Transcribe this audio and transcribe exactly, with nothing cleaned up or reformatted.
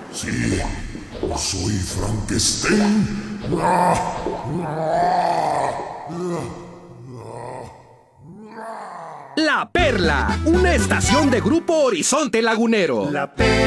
Sí, soy Frankenstein. Ah, ah, La Perla, una estación de Grupo Horizonte Lagunero. La Perla.